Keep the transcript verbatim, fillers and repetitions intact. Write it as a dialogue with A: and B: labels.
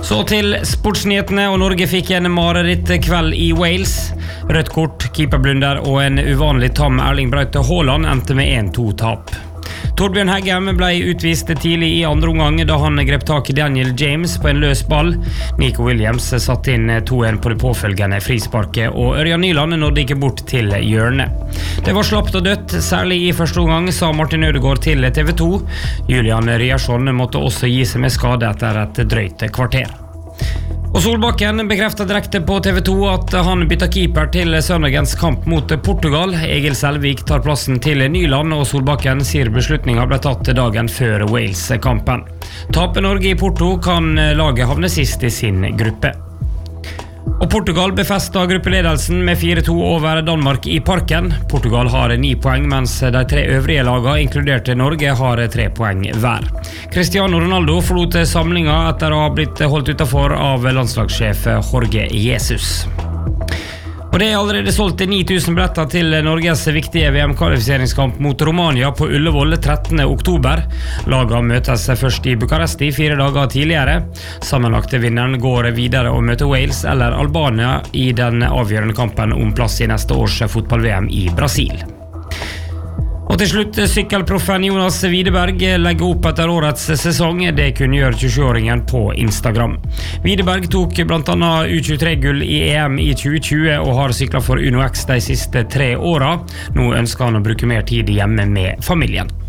A: Så til sportsnyhetene, og Norge fikk en mareritt kveld i Wales. Rødt kort, keeperblunder og en uvanlig tam Erling Braut Haaland endte med en to tap. Torbjørn Heggem ble utvist tidlig i andre omgang da han grep tak i Daniel James på en løs ball. Nico Williams satt inn to en på det påfølgende frisparket, og Ørjan Nyland nådde ikke bort til hjørnet. Det var slapt og dødt, særlig i første omgang, sa Martin Ødegaard til T V to. Julian Ryerson måtte også gi seg med skade etter et drøyt kvarter. Og Solbakken bekreftet direkte på T V to at han bytter keeper til søndagens kamp mot Portugal. Egil Selvik tar plassen til Nyland, og Solbakken sier beslutningen ble tatt dagen før Wales-kampen. Taper Norge i Porto kan laget havne sist i sin gruppe. Og Portugal befestet gruppeledelsen med fire to over Danmark i Parken. Portugal har ni poeng, mens de tre øvrige lagene, inkludert Norge, har tre poeng hver. Cristiano Ronaldo forlot samlingen etter å ha blitt holdt utenfor av landslagssjef Jorge Jesus. Og det er allerede solgt ni tusen billetter til Norges viktige V M-kvalifiseringskamp mot Romania på Ullevål trettende oktober. Lagene møtes først i Bukaresti fire dager tidligere. Sammenlagte vinneren går videre og møter Wales eller Albania i den avgjørende kampen om plass i neste års fotball-V M i Brasil. Og til slutt, sykkelproffen Jonas Widerberg legger opp etter årets sesong. Det kunne gjøre tjuesjuåringen på Instagram. Widerberg tok blant annet U tjuetre-gull i E M i tjue tjue og har syklet for Uno X de siste tre årene. Nå ønsker han å bruke mer tid hjemme med familien.